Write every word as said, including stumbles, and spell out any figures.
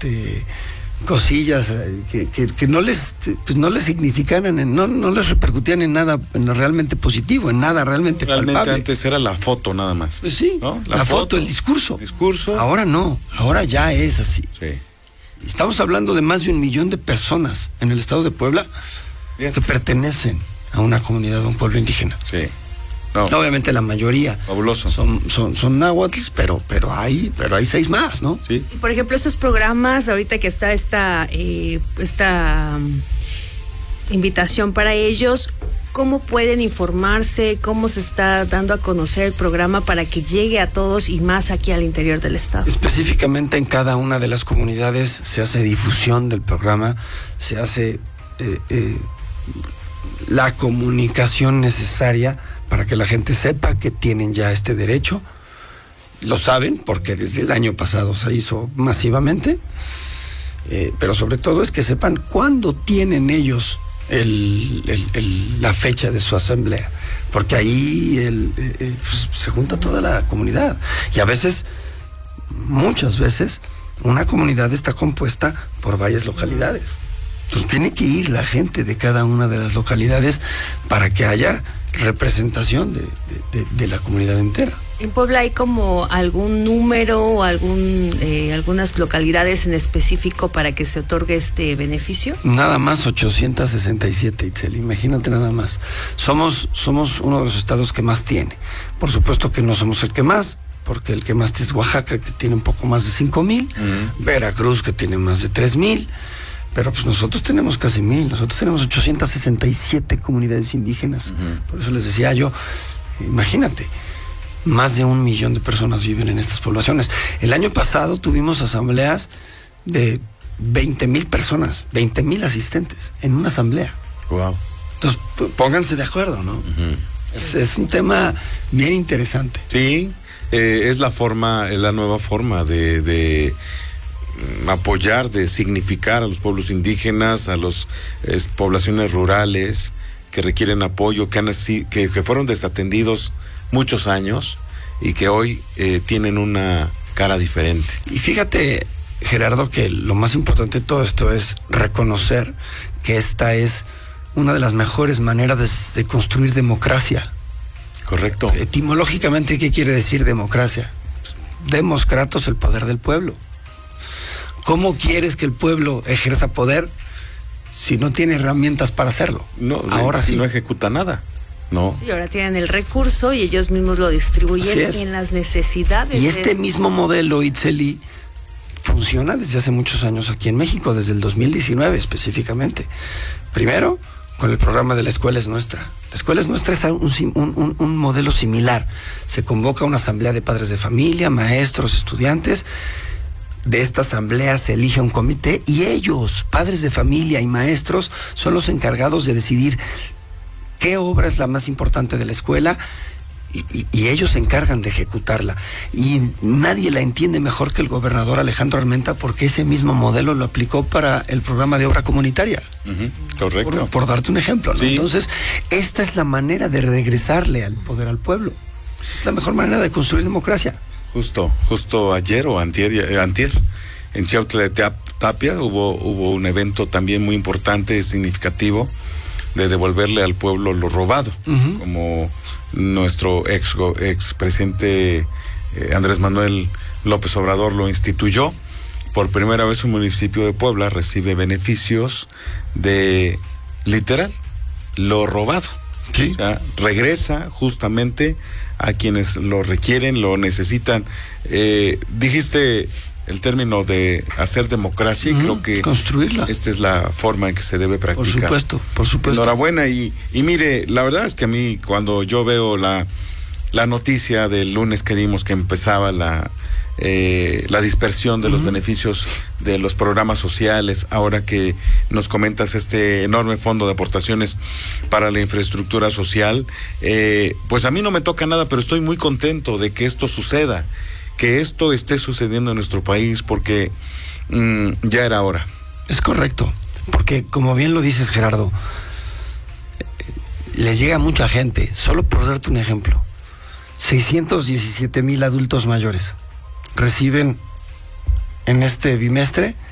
este cosillas que, que, que no les pues no les significaban, en, no, no les repercutían en nada en lo realmente positivo, en nada realmente Realmente palpable. Antes era la foto nada más. Pues sí, ¿no? la, la foto, foto, el discurso. discurso. Ahora no, ahora ya es así. Sí. Estamos hablando de más de un millón de personas en el estado de Puebla Fíjate. que pertenecen a una comunidad, a un pueblo indígena. Sí. No. Obviamente la mayoría Fabuloso. son son son náhuatls, pero pero hay pero hay seis más, ¿no? Sí. Por ejemplo, estos programas ahorita que está esta eh, esta um, invitación para ellos, ¿cómo pueden informarse? ¿Cómo se está dando a conocer el programa para que llegue a todos y más aquí al interior del estado? Específicamente en cada una de las comunidades se hace difusión del programa, se hace eh, eh, la comunicación necesaria para que la gente sepa que tienen ya este derecho. Lo saben porque desde el año pasado se hizo masivamente, eh, pero sobre todo es que sepan cuándo tienen ellos el, el, el, la fecha de su asamblea, porque ahí el, eh, pues, se junta toda la comunidad y a veces, muchas veces, una comunidad está compuesta por varias localidades. Entonces tiene que ir la gente de cada una de las localidades para que haya representación de, de, de, de la comunidad entera. ¿En Puebla hay como algún número o algún eh, algunas localidades en específico para que se otorgue este beneficio? Nada más ochocientos sesenta y siete, Itzel, imagínate nada más. Somos, somos uno de los estados que más tiene. Por supuesto que no somos el que más, porque el que más es Oaxaca, que tiene un poco más de cinco mil, uh-huh. Veracruz, que tiene más de tres mil, pero pues nosotros tenemos casi mil, nosotros tenemos ochocientos sesenta y siete comunidades indígenas. Uh-huh. Por eso les decía yo, imagínate, más de un millón de personas viven en estas poblaciones. El año pasado tuvimos asambleas de veinte mil personas, veinte mil asistentes en una asamblea. Wow. Entonces, pónganse de acuerdo, ¿no? Uh-huh. Es, es un tema bien interesante. Sí, eh, es la forma, es la nueva forma de... de... apoyar, de significar a los pueblos indígenas, a las eh, poblaciones rurales que requieren apoyo, que, han, que, que fueron desatendidos muchos años y que hoy eh, tienen una cara diferente. Y fíjate, Gerardo, que lo más importante de todo esto es reconocer que esta es una de las mejores maneras de, de construir democracia. Correcto. Etimológicamente, ¿qué quiere decir democracia? Demos kratos, el poder del pueblo. ¿Cómo quieres que el pueblo ejerza poder si no tiene herramientas para hacerlo? No, ahora si sí. no ejecuta nada. No. Sí, ahora tienen el recurso y ellos mismos lo distribuyen en las necesidades. Y este mismo modelo, Itzeli, funciona desde hace muchos años aquí en México, desde el dos mil diecinueve específicamente. Primero, con el programa de La Escuela es Nuestra. La Escuela es Nuestra es un, un, un, un modelo similar. Se convoca una asamblea de padres de familia, maestros, estudiantes. De esta asamblea se elige un comité y ellos, padres de familia y maestros, son los encargados de decidir qué obra es la más importante de la escuela y, y, y ellos se encargan de ejecutarla. Y nadie la entiende mejor que el gobernador Alejandro Armenta, porque ese mismo modelo lo aplicó para el programa de obra comunitaria. Uh-huh. Correcto. Por, por darte un ejemplo, ¿no? Sí. Entonces, esta es la manera de regresarle al poder al pueblo. Es la mejor manera de construir democracia. Justo, justo ayer o antier, antier en Chiautla de Tapia hubo, hubo un evento también muy importante y significativo de devolverle al pueblo lo robado, uh-huh. como nuestro ex, ex presidente eh, Andrés Manuel López Obrador lo instituyó. Por primera vez un municipio de Puebla recibe beneficios de, literal, lo robado. Sí. O sea, regresa justamente a quienes lo requieren, lo necesitan. Eh, dijiste el término de hacer democracia y uh-huh. creo que construirla. Esta es la forma en que se debe practicar. Por supuesto, por supuesto. Enhorabuena y, y mire, la verdad es que a mí cuando yo veo la, la noticia del lunes que dimos que empezaba la eh, la dispersión de uh-huh. los beneficios de los programas sociales, ahora que nos comentas este enorme fondo de aportaciones para la infraestructura social, eh, pues a mí no me toca nada, pero estoy muy contento de que esto suceda, que esto esté sucediendo en nuestro país, porque mmm, ya era hora. Es correcto, porque como bien lo dices, Gerardo, les llega a mucha gente. Solo por darte un ejemplo, seiscientos diecisiete mil adultos mayores reciben en este bimestre